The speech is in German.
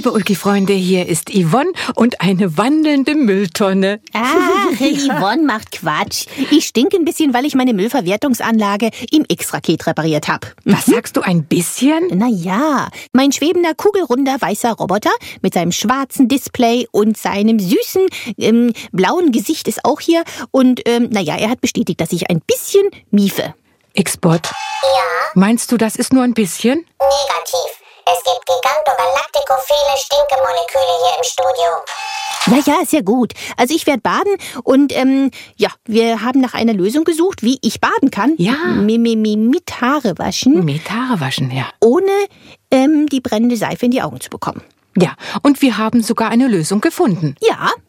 Liebe Ulki-Freunde, hier ist Yvonne und eine wandelnde Mülltonne. Ach, Yvonne macht Quatsch. Ich stinke ein bisschen, weil ich meine Müllverwertungsanlage im X-Raket repariert habe. Was sagst du, ein bisschen? Naja, mein schwebender, kugelrunder, weißer Roboter mit seinem schwarzen Display und seinem süßen, blauen Gesicht ist auch hier. Und, er hat bestätigt, dass ich ein bisschen miefe. X-Bot. Ja? Meinst du, das ist nur ein bisschen? Negativ. Es gibt gigantogalactikophile Stinkemoleküle hier im Studio. Ja, ist ja gut. Also ich werde baden und, wir haben nach einer Lösung gesucht, wie ich baden kann. Ja. Mit Haare waschen. Mit Haare waschen, ja. Ohne, die brennende Seife in die Augen zu bekommen. Ja, und wir haben sogar eine Lösung gefunden. Ja.